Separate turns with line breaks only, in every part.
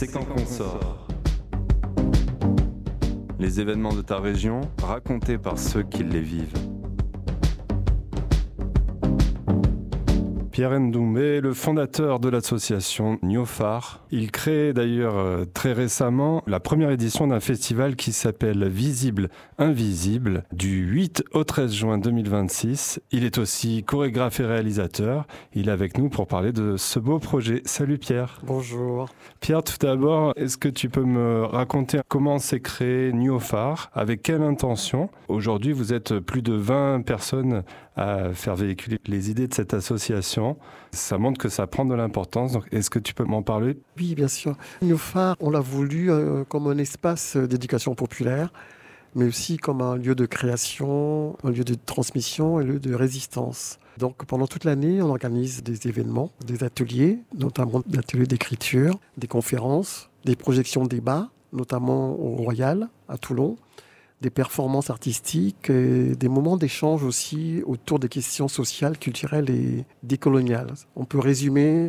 c'est quand qu'on sort. Les événements de ta région racontés par ceux qui les vivent. Pierre Ndoumbé, le fondateur de l'association Niofar. Il crée d'ailleurs très récemment la première édition d'un festival qui s'appelle Visible Invisible du 8 au 13 juin 2026. Il est aussi chorégraphe et réalisateur. Il est avec nous pour parler de ce beau projet. Salut Pierre.
Bonjour.
Pierre, tout d'abord, est-ce que tu peux me raconter comment s'est créé Niofar? Avec quelle intention? Aujourd'hui, vous êtes plus de 20 personnes à faire véhiculer les idées de cette association. Ça montre que ça prend de l'importance. Donc, est-ce que tu peux m'en parler?
Oui, bien sûr. Niofar, on l'a voulu comme un espace d'éducation populaire, mais aussi comme un lieu de création, un lieu de transmission et un lieu de résistance. Donc pendant toute l'année, on organise des événements, des ateliers, notamment des ateliers d'écriture, des conférences, des projections débats, notamment au Royal, à Toulon, des performances artistiques et des moments d'échange aussi autour des questions sociales, culturelles et décoloniales. On peut résumer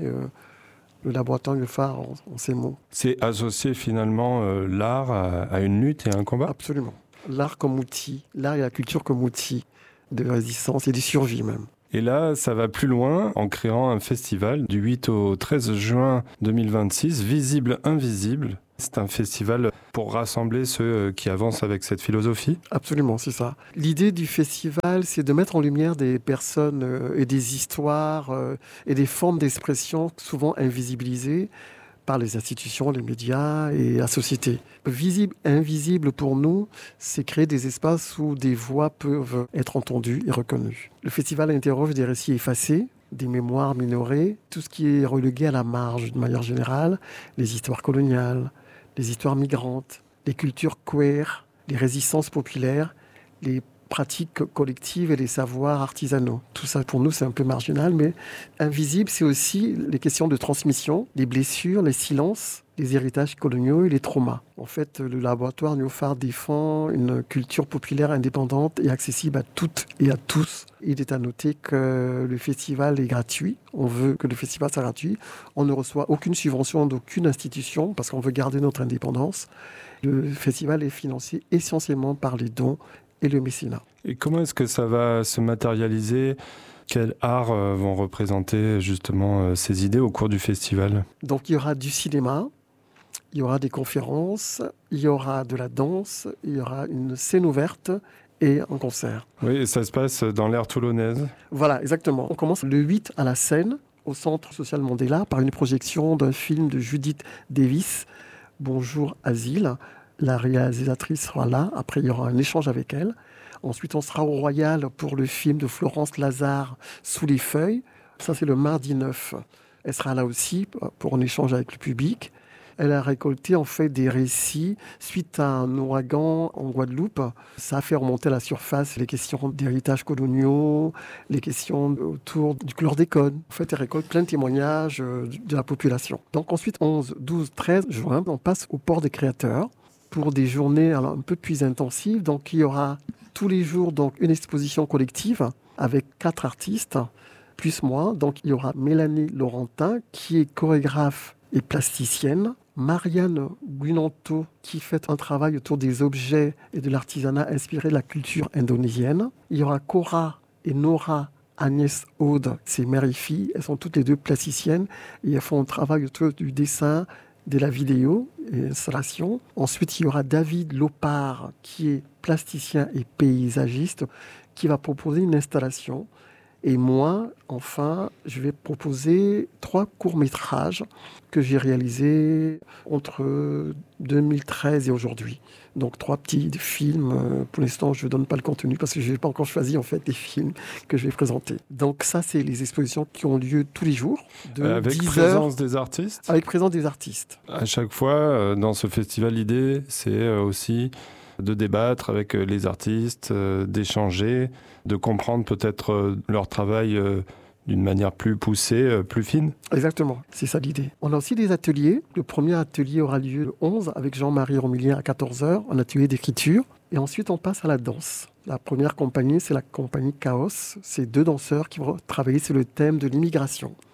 le laboratoire Niofar en ces mots.
C'est associer finalement l'art à une lutte et à un combat?
Absolument. L'art comme outil, l'art et la culture comme outil de résistance et de survie même.
Et là, ça va plus loin en créant un festival du 8 au 13 juin 2026, Visible Invisible. C'est un festival pour rassembler ceux qui avancent avec cette philosophie?
Absolument, c'est ça. L'idée du festival, c'est de mettre en lumière des personnes et des histoires et des formes d'expression souvent invisibilisées par les institutions, les médias et la société. Visible et invisible pour nous, c'est créer des espaces où des voix peuvent être entendues et reconnues. Le festival interroge des récits effacés, des mémoires minorées, tout ce qui est relégué à la marge de manière générale, les histoires coloniales, les histoires migrantes, les cultures queer, les résistances populaires, les pratiques collectives et les savoirs artisanaux. Tout ça, pour nous, c'est un peu marginal, mais invisible, c'est aussi les questions de transmission, les blessures, les silences, les héritages coloniaux et les traumas. En fait, le laboratoire Niofar défend une culture populaire indépendante et accessible à toutes et à tous. Il est à noter que le festival est gratuit. On veut que le festival soit gratuit. On ne reçoit aucune subvention d'aucune institution parce qu'on veut garder notre indépendance. Le festival est financé essentiellement par les dons et le mécénat.
Et comment est-ce que ça va se matérialiser? Quels arts vont représenter justement ces idées au cours du festival?
Donc il y aura du cinéma, il y aura des conférences, il y aura de la danse, il y aura une scène ouverte et un concert.
Oui, et ça se passe dans l'aire toulonnaise.
Voilà, exactement. On commence le 8 à la Seine, au Centre Social Mandela, par une projection d'un film de Judith Davis, Bonjour Asile. La réalisatrice sera là. Après, il y aura un échange avec elle. Ensuite, on sera au Royal pour le film de Florence Lazare, Sous les feuilles. Ça, c'est le mardi 9. Elle sera là aussi pour un échange avec le public. Elle a récolté en fait des récits suite à un ouragan en Guadeloupe. Ça a fait remonter à la surface les questions d'héritage coloniaux, les questions autour du chlordécone. En fait, elle récolte plein de témoignages de la population. Donc ensuite, 11, 12, 13 juin, on passe au port des créateurs pour des journées un peu plus intensives. Donc il y aura tous les jours donc, une exposition collective avec 4 artistes, plus moi. Donc il y aura Mélanie Laurentin qui est chorégraphe et plasticienne. Marianne Guinanto qui fait un travail autour des objets et de l'artisanat inspiré de la culture indonésienne. Il y aura Cora et Nora Agnès Aude, c'est mère et fille. Elles sont toutes les deux plasticiennes et elles font un travail autour du dessin, de la vidéo et installation. Ensuite, il y aura David Lopard, qui est plasticien et paysagiste, qui va proposer une installation. Et moi, enfin, je vais proposer 3 courts-métrages que j'ai réalisés entre 2013 et aujourd'hui. Donc 3 petits films. Pour l'instant, je ne donne pas le contenu parce que je n'ai pas encore choisi en fait les films que je vais présenter. Donc ça, c'est les expositions qui ont lieu tous les jours.
Avec présence des artistes?
Avec présence des artistes.
À chaque fois, dans ce festival, l'idée, c'est aussi de débattre avec les artistes, d'échanger, de comprendre peut-être leur travail d'une manière plus poussée, plus fine.
Exactement, c'est ça l'idée. On a aussi des ateliers. Le premier atelier aura lieu le 11 avec Jean-Marie Romilien à 14h, un atelier d'écriture. Et ensuite, on passe à la danse. La première compagnie, c'est la compagnie Chaos. C'est 2 danseurs qui vont travailler sur le thème de l'immigration.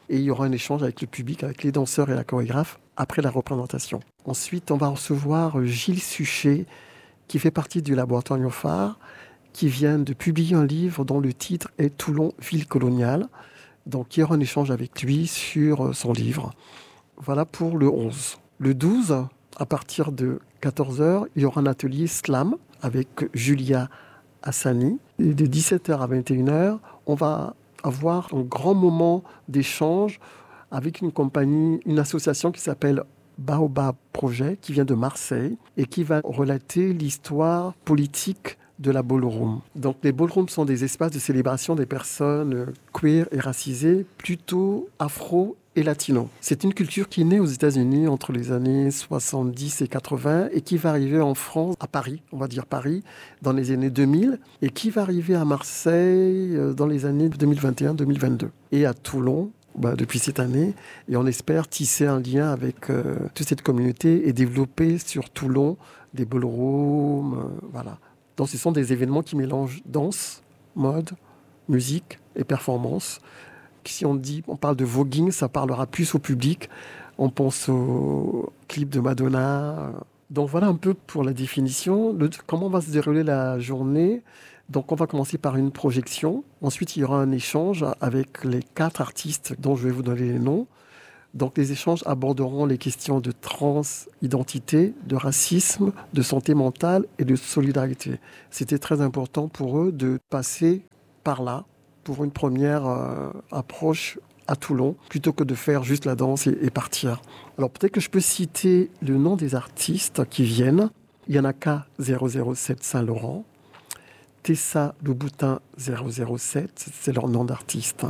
Et il y aura un échange avec le public, avec les danseurs et la chorégraphe après la représentation. Ensuite, on va recevoir Gilles Suchet, qui fait partie du laboratoire Niofar, qui vient de publier un livre dont le titre est Toulon, ville coloniale. Donc, il y aura un échange avec lui sur son livre. Voilà pour le 11. Le 12, à partir de 14h, il y aura un atelier slam avec Julia Hassani. Et de 17h à 21h, on va avoir un grand moment d'échange avec une compagnie, une association qui s'appelle Baobab Projet, qui vient de Marseille et qui va relater l'histoire politique de la ballroom. Donc les ballrooms sont des espaces de célébration des personnes queer et racisées, plutôt afro et latino. C'est une culture qui est née aux États-Unis entre les années 70 et 80 et qui va arriver en France, à Paris, on va dire Paris, dans les années 2000 et qui va arriver à Marseille dans les années 2021-2022 et à Toulon depuis cette année. Et on espère tisser un lien avec toute cette communauté et développer sur Toulon des ballrooms, voilà. Donc ce sont des événements qui mélangent danse, mode, musique et performance. Si on parle de voguing, ça parlera plus au public. On pense au clip de Madonna. Donc voilà un peu pour la définition. Comment va se dérouler la journée? Donc on va commencer par une projection. Ensuite, il y aura un échange avec les 4 artistes dont je vais vous donner les noms. Donc les échanges aborderont les questions de transidentité, de racisme, de santé mentale et de solidarité. C'était très important pour eux de passer par là pour une première approche à Toulon, plutôt que de faire juste la danse et partir. Alors peut-être que je peux citer le nom des artistes qui viennent. Yanaka 007 Saint-Laurent, Tessa Louboutin 007, c'est leur nom d'artiste,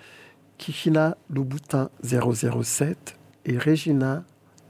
Kishina Louboutin 007 et Regina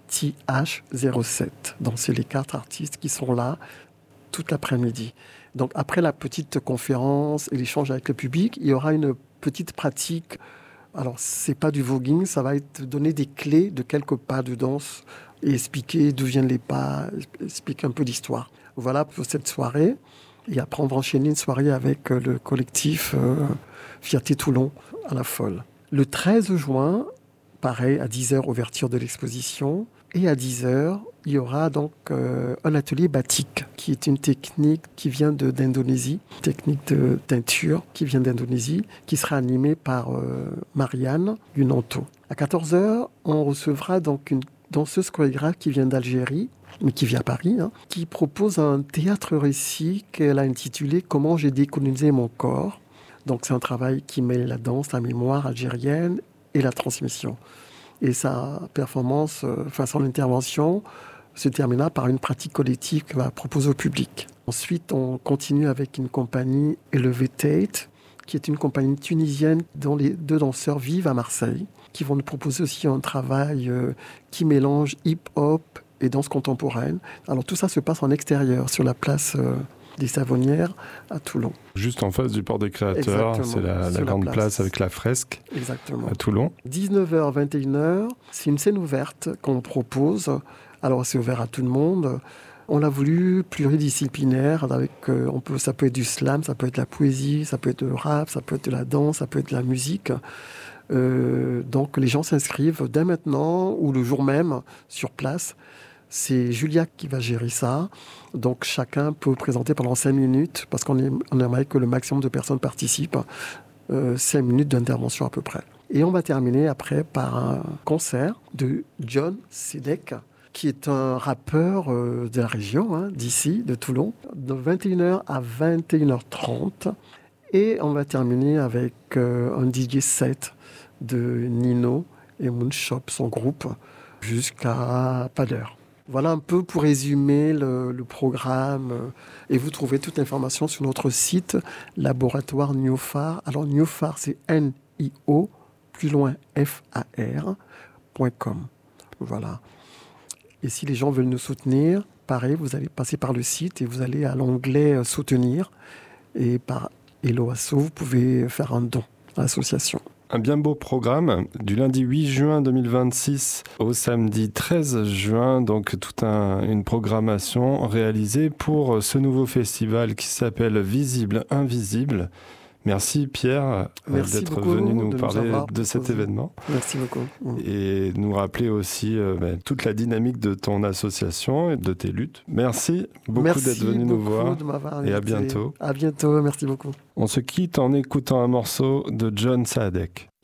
TH07. Donc c'est les 4 artistes qui sont là toute l'après-midi. Donc après la petite conférence et l'échange avec le public, il y aura une petite pratique. Alors c'est pas du voguing, ça va être donner des clés de quelques pas de danse et expliquer d'où viennent les pas, expliquer un peu l'histoire. Voilà pour cette soirée. Et après on va enchaîner une soirée avec le collectif Fierté Toulon à la Folle. Le 13 juin, pareil, à 10h, ouverture de l'exposition. Et à 10h, il y aura donc un atelier batik, qui est une technique qui vient d'Indonésie, technique de teinture qui vient d'Indonésie, qui sera animée par Marianne Gunanto. À 14h, on recevra donc une danseuse chorégraphe qui vient d'Algérie, mais qui vit à Paris, qui propose un théâtre-récit qu'elle a intitulé « Comment j'ai décolonisé mon corps ». Donc c'est un travail qui mêle la danse, la mémoire algérienne et la transmission. Et sa performance, son intervention se terminera par une pratique collective qu'elle va proposer au public. Ensuite, on continue avec une compagnie Elevated, qui est une compagnie tunisienne dont les 2 danseurs vivent à Marseille, qui vont nous proposer aussi un travail qui mélange hip-hop et danse contemporaine. Alors tout ça se passe en extérieur, sur la place des Savonnières à Toulon.
Juste en face du port des créateurs, c'est la grande place avec la fresque.
Exactement.
À Toulon.
19h, 21h, c'est une scène ouverte qu'on propose. Alors c'est ouvert à tout le monde. On l'a voulu pluridisciplinaire, ça peut être du slam, ça peut être de la poésie, ça peut être du rap, ça peut être de la danse, ça peut être de la musique. Donc les gens s'inscrivent dès maintenant ou le jour même sur place. C'est Julia qui va gérer ça. Donc chacun peut présenter pendant 5 minutes, parce qu'on aimerait que le maximum de personnes participent. 5 minutes d'intervention à peu près. Et on va terminer après par un concert de John Sedek, qui est un rappeur de la région, d'ici, de Toulon, de 21h à 21h30. Et on va terminer avec un DJ set de Nino et Moonshop, son groupe, jusqu'à pas d'heure. Voilà un peu pour résumer le programme. Et vous trouvez toute l'information sur notre site Laboratoire Niofar. Alors Niofar, c'est N-I-O, plus loin F-A-R.com. Voilà. Et si les gens veulent nous soutenir, pareil, vous allez passer par le site et vous allez à l'onglet Soutenir. Et par Hello Asso, vous pouvez faire un don à l'association.
Un bien beau programme du lundi 8 juin 2026 au samedi 13 juin, donc toute une programmation réalisée pour ce nouveau festival qui s'appelle Visible Invisible. Merci Pierre d'être venu nous parler de cet événement.
Merci beaucoup.
Et nous rappeler aussi toute la dynamique de ton association et de tes luttes. Merci beaucoup d'être venu nous voir. Et à bientôt.
À bientôt, merci beaucoup.
On se quitte en écoutant un morceau de John Saadek.